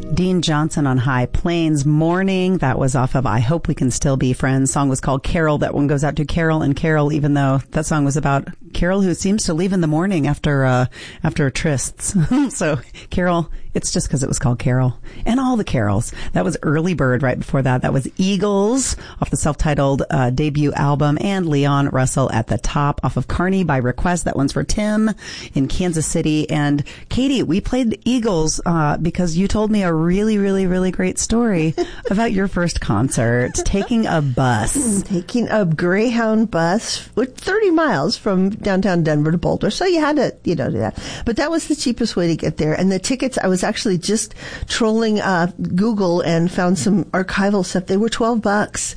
Dean Johnson on High Plains Morning. That was off of I Hope We Can Still Be Friends. Song was called Carol. That one goes out to Carol and Carol, even though that song was about Carol, who seems to leave in the morning after trysts. So Carol, it's just because it was called Carol. And all the carols. That was Early Bird right before that. That was Eagles off the self-titled debut album, and Leon Russell at the top off of Carney by Request. That one's for Tim in Kansas City. And Katie, we played the Eagles because you told me a really, really, really great story about your first concert, taking a bus. Taking a Greyhound bus, 30 miles from downtown Denver to Boulder. So you had to, do that. But that was the cheapest way to get there. And the tickets, I was actually just trolling Google and found some archival stuff. They were $12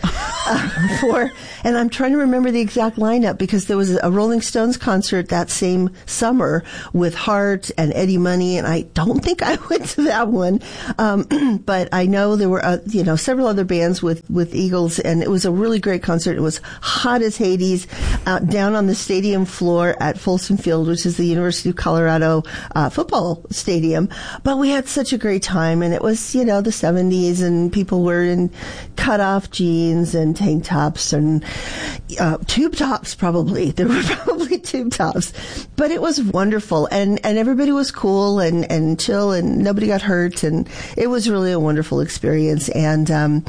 and I'm trying to remember the exact lineup because there was a Rolling Stones concert that same summer with Hart and Eddie Money, and I don't think I went to that one. But I know there were, several other bands with Eagles, and it was a really great concert. It was hot as Hades down on the stadium floor at Folsom Field, which is the University of Colorado football stadium. But we had such a great time, and it was, the 70s, and people were in cut-off jeans and tank tops and tube tops, probably. There were probably tube tops. But it was wonderful, and everybody was cool and chill, and nobody got hurt, and it was really a wonderful experience. And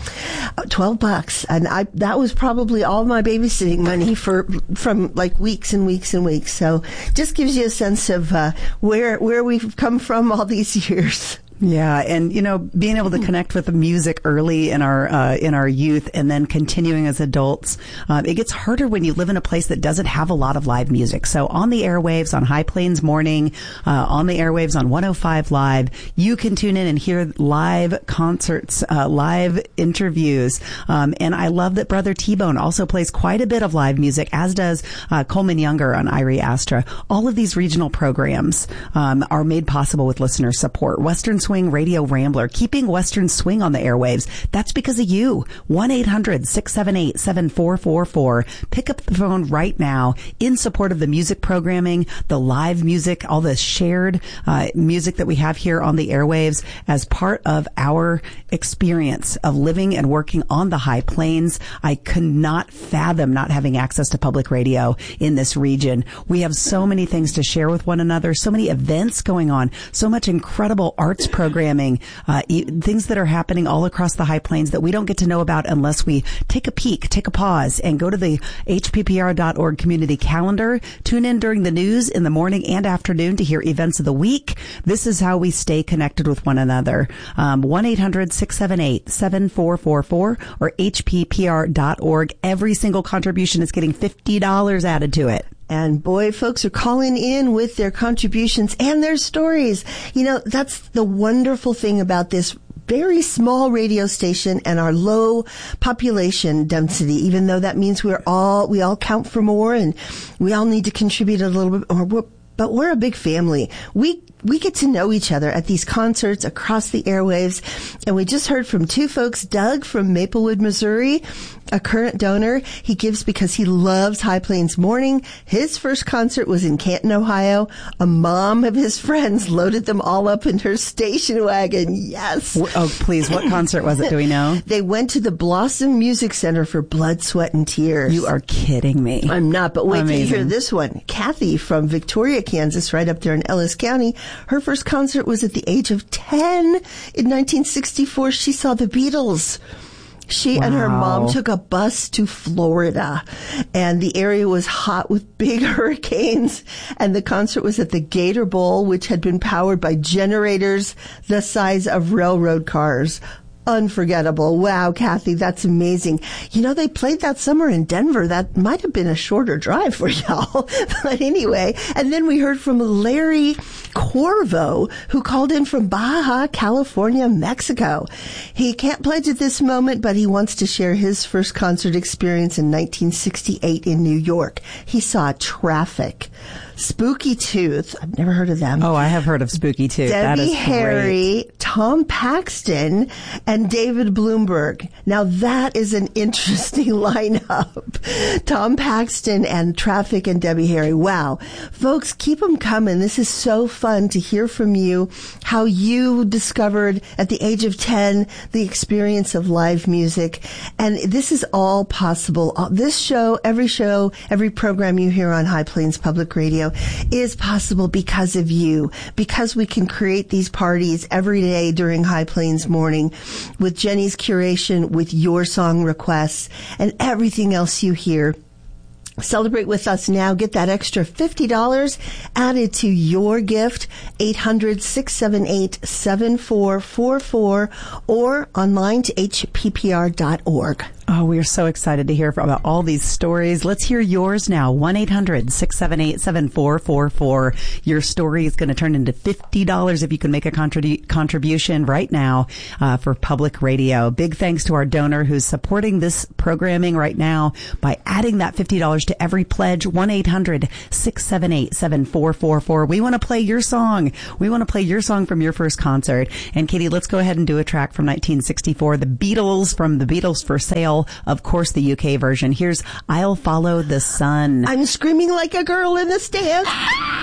$12, and that was probably all my babysitting money from like weeks and weeks and weeks. So just gives you a sense of where we've come from all these years. Yeah, and being able to connect with the music early in our youth, and then continuing as adults, it gets harder when you live in a place that doesn't have a lot of live music. So on the airwaves, on High Plains Morning, on the airwaves on 105 Live, you can tune in and hear live concerts, live interviews, and I love that Brother T-Bone also plays quite a bit of live music, as does Coleman Younger on Irie Astra. All of these regional programs are made possible with listener support. Western Swing Radio Rambler, keeping Western Swing on the airwaves. That's because of you. 1-800-678-7444. Pick up the phone right now in support of the music programming, the live music, all the shared music that we have here on the airwaves as part of our experience of living and working on the High Plains. I could not fathom not having access to public radio in this region. We have so many things to share with one another, so many events going on, so much incredible arts programming, things that are happening all across the High Plains that we don't get to know about unless we take a peek, take a pause, and go to the hppr.org community calendar. Tune in during the news in the morning and afternoon to hear events of the week. This is how we stay connected with one another. 1-800-678-7444 or hppr.org. Every single contribution is getting $50 added to it. And boy, folks are calling in with their contributions and their stories. That's the wonderful thing about this very small radio station and our low population density, even though that means we all count for more and we all need to contribute a little bit more. But we're a big family. We get to know each other at these concerts across the airwaves. And we just heard from two folks, Doug from Maplewood, Missouri, a current donor. He gives because he loves High Plains Morning. His first concert was in Canton, Ohio. A mom of his friends loaded them all up in her station wagon. Yes. Oh, please. What concert was it? Do we know? They went to the Blossom Music Center for Blood, Sweat, and Tears. You are kidding me. I'm not, but wait Amazing. till you hear this one. Kathy from Victoria, Kansas, right up there in Ellis County. Her first concert was at the age of 10 in 1964. She saw the Beatles. She and her mom took a bus to Florida, and the area was hot with big hurricanes, and the concert was at the Gator Bowl, which had been powered by generators the size of railroad cars. Unforgettable. Wow, Kathy, that's amazing. They played that summer in Denver. That might have been a shorter drive for y'all. But anyway, and then we heard from Larry Corvo, who called in from Baja, California, Mexico. He can't pledge at this moment, but he wants to share his first concert experience in 1968 in New York. He saw Traffic, Spooky Tooth. I've never heard of them. Oh, I have heard of Spooky Tooth. Debbie that is Harry, great. Tom Paxton, and David Bloomberg. Now that is an interesting lineup. Tom Paxton and Traffic and Debbie Harry. Wow. Folks, keep them coming. This is so fun to hear from you how you discovered at the age of 10 the experience of live music. And this is all possible. This show, every program you hear on High Plains Public Radio is possible because of you, because we can create these parties every day during High Plains Morning with Jenny's curation, with your song requests, and everything else you hear. Celebrate with us now. Get that extra $50 added to your gift, 800-678-7444, or online to hppr.org. Oh, we're so excited to hear about all these stories. Let's hear yours now. 1-800-678-7444. Your story is going to turn into $50 if you can make a contribution right now for public radio. Big thanks to our donor who's supporting this programming right now by adding that $50 to every pledge. 1-800-678-7444. We want to play your song. We want to play your song from your first concert. And Katie, let's go ahead and do a track from 1964, The Beatles, from The Beatles for Sale. Of course, the UK version. Here's I'll Follow the Sun. I'm screaming like a girl in the stands.